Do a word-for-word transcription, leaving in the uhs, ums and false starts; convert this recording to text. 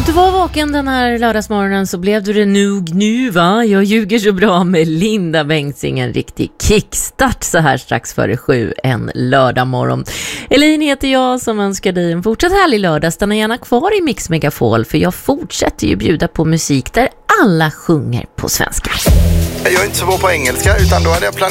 inte var vaken den här lördagsmorgonen så blev du det nog nu, va? Jag ljuger så bra med Linda Bengtzing, en riktig kickstart så här strax före sju en lördagmorgon. Elin heter jag som önskar dig en fortsatt härlig lördag. Stanna gärna kvar i Mix Megapol för jag fortsätter ju bjuda på musik där alla sjunger på svenska. Jag är inte så bra på engelska utan då hade jag planerat